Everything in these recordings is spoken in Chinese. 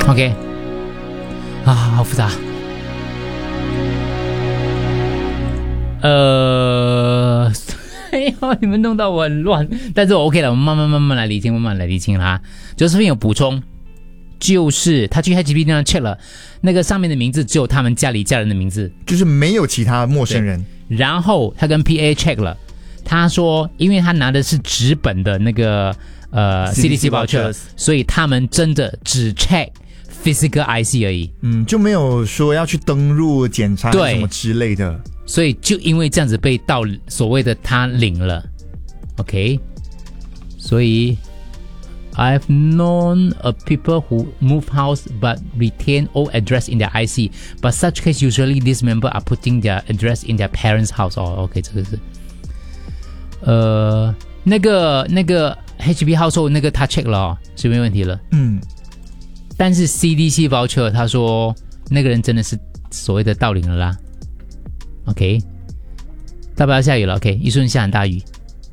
OK， 好复杂。哎呦，你们弄到我很乱，但是我 OK 了，我们慢慢来理清，慢慢来理清啦。Josephine 有补充，就是他去 HDB 那 check 了，那个上面的名字只有他们家里家人的名字， 就是没有其他陌生人。 然后他跟 PA check 了，他说，因为他拿的是纸本的那个CDC voucher， 所以他们真的只 check physical IC 而已。 就没有说要去登入检查什么之类的。 所以就因为这样子被盗，所谓的他领了 ，OK， 所以 I've known of people who move house but retain old address in their IC, but such case usually these members are putting their address in their parents' house. OK， 这个是那个 HB household 那个他 check 了是没问题了，但是 CDC voucher 他说那个人真的是所谓的盗领了啦。OK， 大不了下雨了。OK， 一瞬下很大雨。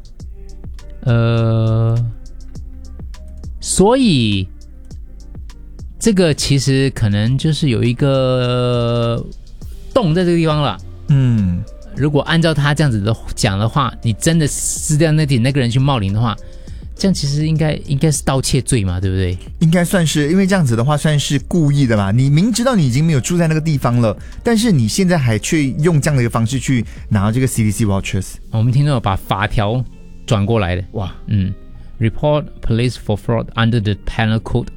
所以这个其实可能就是有一个洞在这个地方了。如果按照他这样子的讲的话，你真的撕掉那个人去冒领的话，这样其实应该是盗窃罪嘛，对不对？ 应该算是，因为这样子的话算是故意的嘛。你明知道你已经没有住在那个地方了，但是你现在还去用这样的一个方式去拿到这个 CDC vouchers。 我们听众有把法条转过来的，哇，Report police for fraud under the penal code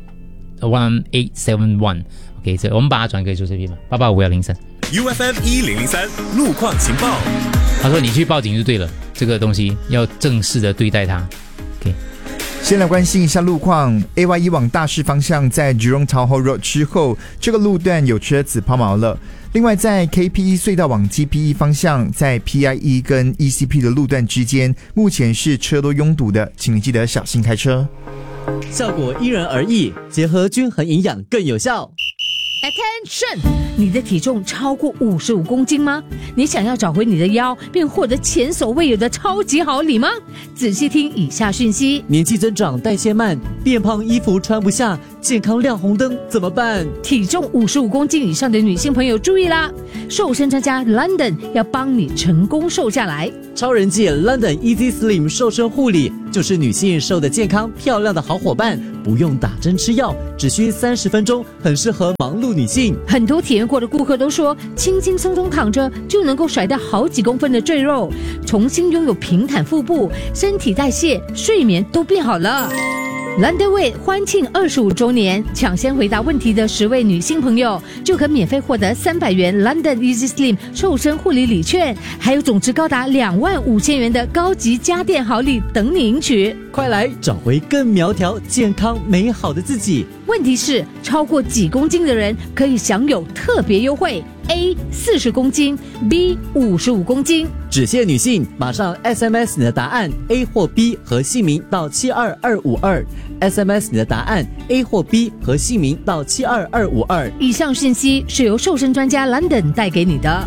1871。OK， 这我们把它转给周这边吧，885103。 UFM 1003路况情报。 他说你去报警就对了，这个东西要正式的对待它。OK。 先来关心一下路况 ，AY1 往大市方向在 Jurong Town Hall Road 之后，这个路段有车子抛锚了。另外，在 KPE 隧道往 GPE 方向，在 PIE 跟 ECP 的路段之间，目前是车多拥堵的，请你记得小心开车。 效果因人而异，结合均衡营养更有效。 Attention！ 你的体重超过55公斤吗？你想要找回你的腰，并获得前所未有的超级好礼吗？仔细听以下讯息： 年纪增长，代谢慢，变胖，衣服穿不下，健康亮红灯，怎么办？ 体重55公斤以上的女性朋友注意啦！瘦身专家 London 要帮你成功瘦下来。 超人气 London Easy Slim 瘦身护理就是女性瘦得健康漂亮的好伙伴，不用打针吃药，只需30分钟，很适合忙碌女性。 很多体验过的顾客都说，轻轻松松躺着就能够甩掉好几公分的赘肉，重新拥有平坦腹部，身体代谢、睡眠都变好了。London Weight 欢庆25周年，抢先回答问题的10位女性朋友就可免费获得300元 London Easy Slim 瘦身护理礼券，还有总值高达25000元的高级家电好礼等你赢取。 快来找回更苗条、健康、美好的自己。 问题是，超过几公斤的人可以享有特别优惠。A 40公斤 ，B 55公斤， 只限女性，马上 SMS 你的答案 A 或 B 和姓名到72252，SMS 你的答案 A 或 B 和姓名到72252。 以上信息是由瘦身专家 London 带给你的。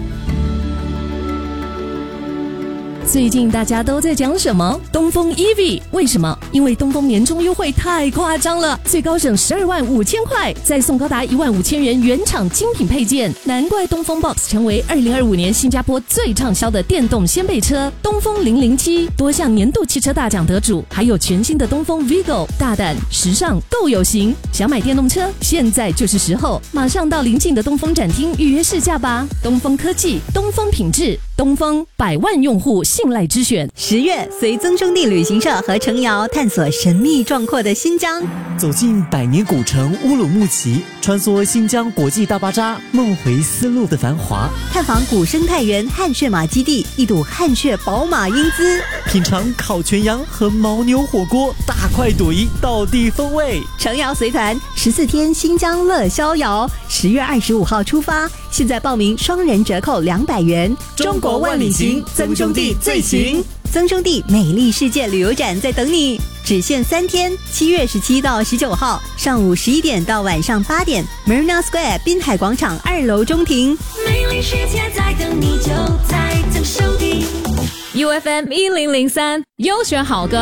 最近大家都在讲什么？东风 EV， 为什么？因为东风年终优惠太夸张了，最高省125000块，再送高达15000元原厂精品配件，难怪东风 Box 成为2025年新加坡最畅销的电动掀背车。东风007多项年度汽车大奖得主，还有全新的东风 Vigo， 大胆、时尚、够有型。想买电动车，现在就是时候，马上到邻近的东风展厅预约试驾吧。东风科技，东风品质，东风100万用户信赖之选。 10月，随曾兄弟旅行社和程瑶探索神秘壮阔的新疆， 走进百年古城乌鲁木齐，穿梭新疆国际大巴扎，梦回丝路的繁华， 探访古生态园汗血马基地，一睹汗血宝马英姿， 品尝烤全羊和牦牛火锅，大快朵颐，道地风味。 程瑶随团14天新疆乐逍遥，10月25号出发，现在报名双人折扣200元。 中国万里行，曾兄弟最行。 曾兄弟美丽世界旅游展在等你，只限3天，7月17到19号，上午11点到晚上8点 ，Marina Square 滨海广场2楼中庭。 美丽世界在等你，就在曾兄弟。 UFM 1003优选好歌。